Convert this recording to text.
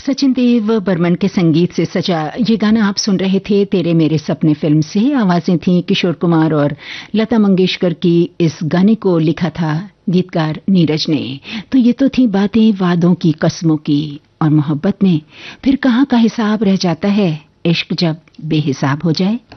सचिन देव बर्मन के संगीत से सजा ये गाना आप सुन रहे थे तेरे मेरे सपने फिल्म से। आवाजें थीं किशोर कुमार और लता मंगेशकर की। इस गाने को लिखा था गीतकार नीरज ने। तो ये तो थी बातें वादों की, कस्मों की, और मोहब्बत में फिर कहाँ का हिसाब रह जाता है, इश्क जब बेहिसाब हो जाए।